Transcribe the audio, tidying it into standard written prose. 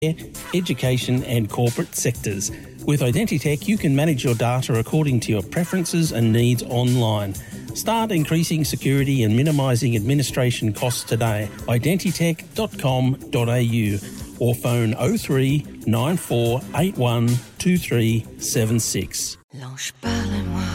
education and corporate sectors. With Identitech, you can manage your data according to your preferences and needs online. Start increasing security and minimising administration costs today. Identitech.com.au or phone 03 94 81 2376.